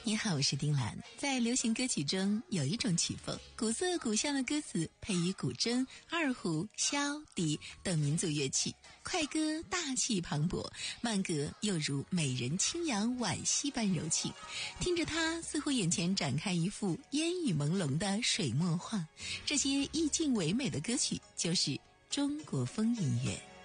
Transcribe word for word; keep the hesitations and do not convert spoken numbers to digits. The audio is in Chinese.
你好，我是丁兰。在流行歌曲中有一种曲风，古色古香的歌词配以古筝、二胡、箫、笛等民族乐器，快歌大气磅礴，慢歌又如美人轻扬惋惜般柔情。听着它，似乎眼前展开一幅烟雨朦胧的水墨画。这些意境唯美的歌曲就是中国风音乐。